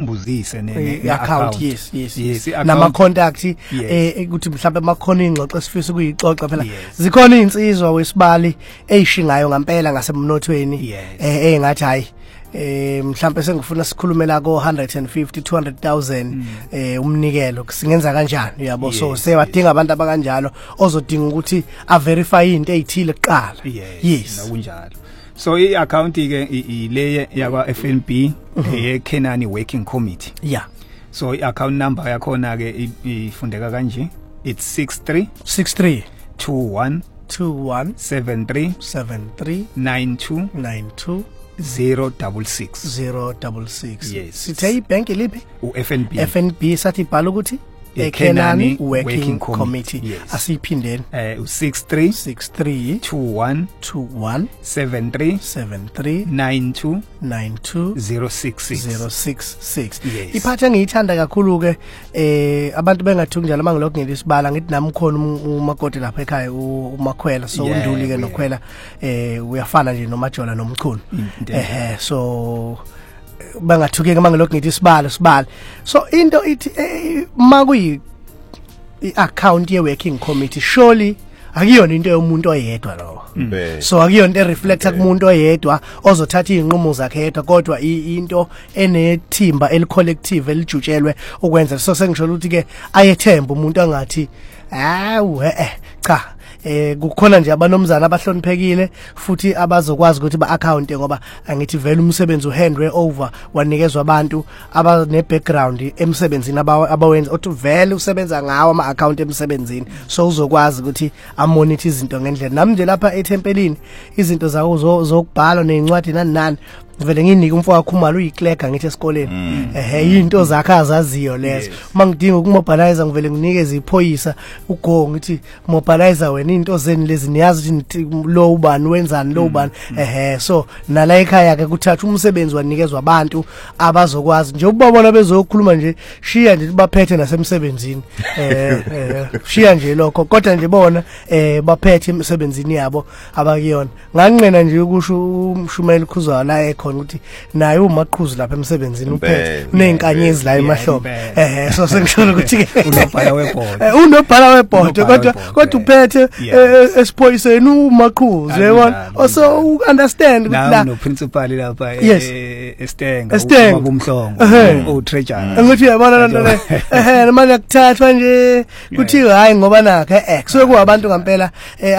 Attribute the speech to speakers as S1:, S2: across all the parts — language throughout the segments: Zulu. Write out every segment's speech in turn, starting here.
S1: umbuzise
S2: ne-account. Yes nama contact ukuthi mhlawumbe makhona ingxoxo esifisa ukuyixoxa phela zikhona insizwa wesibali eyishingayo ngempela ngasemnothweni engathi hayi mhlawumbe sengifuna sikhulumela ko 150-200,000 umnikelo singenza kanjani uyabo so sewadinga abantu abakanjalo ozodinga ukuthi a verify into ezithile kuqala yes
S1: nakunjalo so i-account ke ileye yakwa FNB eKenani Working Committee so i-account number yakhona ke ifundeka kanje it's 63 21 73 92 066
S2: yes sithe ibank liphi
S1: FNB
S2: sathi ibhala ukuthi Kenani Working Committee asiphindeni
S1: u63 21 73 92 066
S2: iphatha ngiyithanda kakhulu ke abantu bengathuki njalo mangilokho ngelisibala ngithi nami khona umakoti lapha ekhaya umakhwela so unduli ke nokhwela uyafana nje nomajola nomchunu so bangathukeke mangilokho ngithi isibalo so into ithi makuyi i-account ye-working committee surely akuyona into yomuntu oyedwa lo so akuyona into reflecta kumuntu oyedwa ozothatha izinqumo zakhe yedwa kodwa into enethimba elicollective elijutshelwe ukwenza so sengisho ukuthi ke ayethemba umuntu angathi cha kukhona nje abanomzana abahloniphekile futhi abazokwazi ukuthi ba-account ngoba angithi vele umsebenzi uhandwe over wanikezwa abantu abane background emsebenzini abawenza uthi vele usebenza ngawo ama-account emsebenzini so uzokwazi ukuthi amonitor izinto ngendlela nami nje lapha eThempelini izinto zawo zokubhala nezincwadi nani vele nginika umfowethu Khumalo uyiclerk ngithi esikoleni into zakhe azaziyo lezo mangidinga ukumobilize ngivele nginikeze iphoyisa ugo ngithi mobilizer wena into zeni lezi niyazi ukuthi lo ubani wenzani lo ubani so nala ekhaya ke kuthatha umsebenzi wanikezwa abantu abazokwazi nje ubabona bezokhuluma nje shiya nje baphethe nasemsebenzini shiya nje lokho kodwa nje bona baphethe emsebenzini yabo abakuyona nganqena nje ukusho umshumeli Khuzwayo la khona ukuthi naye umaqhuzu lapha emsebenzini uphethe unezinkanyezi la emahlobo so sengisho ukuthi unobhala webhodo kodwa uphethe esiphoyiseni umaqhuzu yabona also understand
S1: ukuthi la no principal lapha eStenga kumhlongo uTrejana
S2: ngithi yabona lento le manje akuthathwa nje kuthiwa hayi ngoba nakhe so kuabantu ngempela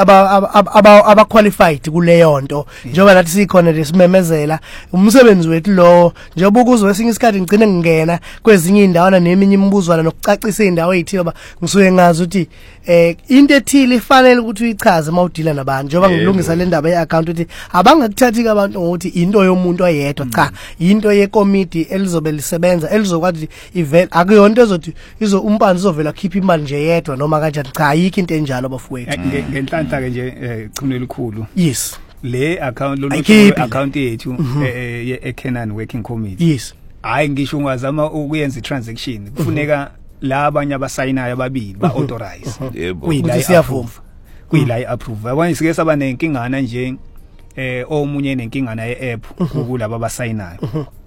S2: aba qualified kuleyo nto njengoba nathi sikhona lesimemezela umsebenzi wethu lo njengoba ukuzwe esinye isikhathi ngicine ngingena kwezinye indawana neminye imibuzwana nokucacisa indawo ezithile ba ngisuke ngazi ukuthi into ethile ifanele ukuthi uyichaze mawudila nabantu njengoba ngilungisa le ndaba ye-account ukuthi abangakuthathi abantu ngokuthi into yomuntu oyedwa cha into ye-committee elizobe lisebenza elizokwazi event akuyonto ezothi umpanzi uzovela khipha imali nje yedwa noma kanjani cha ayikho into enjalo bafowethu
S1: ngenhlanhla ke nje ichunu elikhulu
S2: yes
S1: le account lo account yethu eKenani Working Committee
S2: yes
S1: hayi ngisho ungazama ukuyenza i-transaction kufuneka la abanye abasayinayo ababili ba-authorize
S2: kuyila siyavuma
S1: kuyila i-approve abanye sike saba nenkingana nje omunye nenkingana ye-app kulabo abasayinayo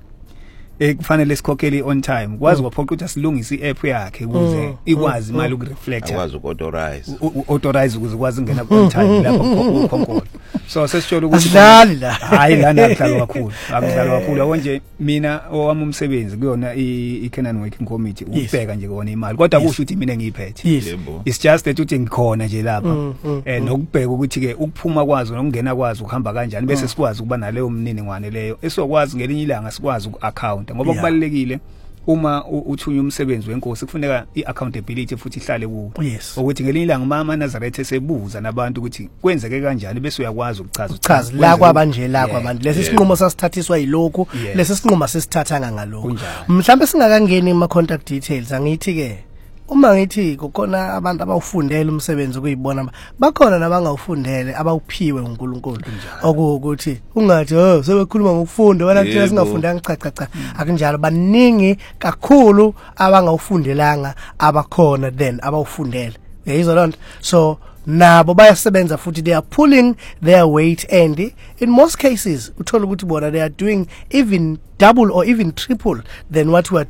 S1: kufanele sikhokhele on time kwazi kwaphoqa ukuthi asilungise i-app yakhe ukuze ikwazi imali ukureflect
S3: akwazi
S1: authorize ukuze kwazi ngena on time lapho ukhonkolo so sesitshela ukuthi
S2: asidlali la
S1: hayi lana akudlalwa kakhulu yabo nje mina owami umsebenzi kuyona iKenani Working Committee ukubheka nje kona imali kodwa kusho ukuthi mina ngiyiphethe it's just that uthi ngikhona nje lapha nokubheka ukuthi ke ukuphuma kwazo nokungena kwazo ukuhamba kanjani bese sikwazi ukuba naleyo mniningwane leyo esokwazi ngelinye ilanga sikwazi uku-account ngoba kubalekile uma uthunya umsebenzi wenkosi kufuneka i-accountability futhi ihlale kuwo ukuthi ngelinye ilanga mama Nazareth esebuza nabantu ukuthi kwenzeke kanjani bese uyakwazi
S2: ukuchaza la kwabanje la kwabantu lesi sinqumo sasithathiswa yilokho lesi sinqumo sesithathanga ngalokho mhlawumbe singakangeni ima contact details angithi ke uma ngithi kukhona abantu abawufundela umsebenzi ukuyibona bakhona nabangawufundele abawuphiwe uNkulunkulu okuthi ungathi sebekhuluma ngokufunda wena kuthi singafundanga cha akunjalo baningi kakhulu abangawufundelanga abakhona then abawufundele yizona lonto so nabo bayasebenza futhi they are pulling their weight and in most cases uthola ukuthi bona they are doing even double or even triple than what we are